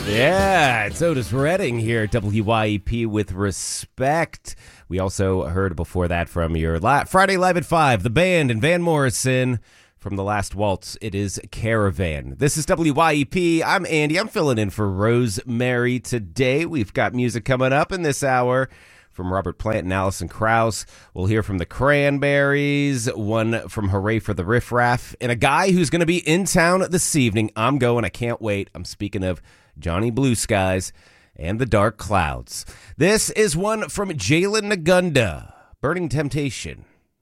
Yeah, it's Otis Redding here at WYEP with Respect. We also heard before that from your Friday Live at 5, the band and Van Morrison from The Last Waltz. It is Caravan. This is WYEP. I'm Andy. I'm filling in for Rosemary today. We've got music coming up in this hour from Robert Plant and Alison Krauss. We'll hear from the Cranberries, one from Hooray for the Riff Raff, and a guy who's going to be in town this evening. I'm going. I can't wait. I'm speaking of Johnny Blue Skies and the Dark Clouds. This is one from Jalen Nagunda, Burning Temptation.